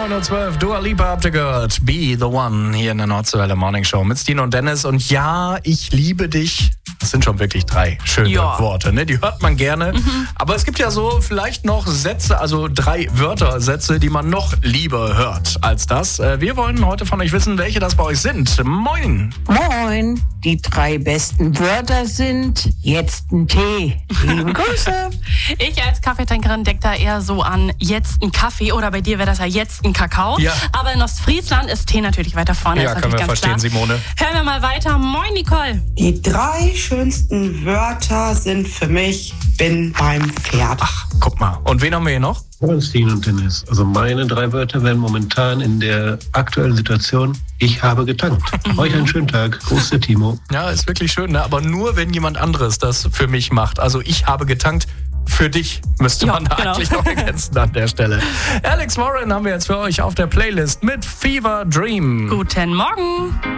9.12 Uhr, Dua Lipa habt ihr gehört. Be the One hier in der Nordwelle Morning Show mit Stine und Dennis. Und ja, ich liebe dich. Das sind schon wirklich 3 schöne Worte, ne? Die hört man gerne. Aber es gibt ja so vielleicht noch Sätze, also 3 Wörtersätze, die man noch lieber hört als das. Wir wollen heute von euch wissen, welche das bei euch sind. Moin! Moin! Die 3 besten Wörter sind jetzt ein Tee. Liebe Grüße! Ich als Kaffeetrinkerin denke da eher so an jetzt ein Kaffee oder bei dir wäre das ja jetzt ein Kakao. Ja. Aber in Ostfriesland ist Tee natürlich weiter vorne. Ja, ist können wir ganz verstehen, klar. Simone. Hören wir mal weiter. Moin, Nicole. Die 3 schönsten Wörter sind für mich bin beim Pferd. Ach, guck mal. Und wen haben wir hier noch? Stine und Dennis. Also meine 3 Wörter wären momentan in der aktuellen Situation: Ich habe getankt. Euch einen schönen Tag. Gruß, der Timo. Ja, ist wirklich schön, ne? Aber nur, wenn jemand anderes das für mich macht. Also ich habe getankt. Für dich müsste man da eigentlich noch ergänzen an der Stelle. Alex Warren haben wir jetzt für euch auf der Playlist mit Fever Dream. Guten Morgen.